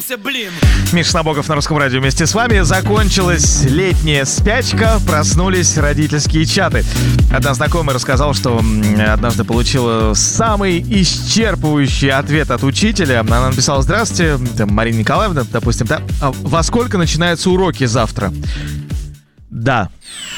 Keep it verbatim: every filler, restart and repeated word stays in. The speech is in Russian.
Выпрямился, блин. Миша Набоков на Русском радио вместе с вами. Закончилась летняя спячка, проснулись родительские чаты. Одна знакомая рассказала, что однажды получила самый исчерпывающий ответ от учителя. Она написала: здравствуйте, там, Марина Николаевна, допустим, да, а во сколько начинаются уроки завтра? Да.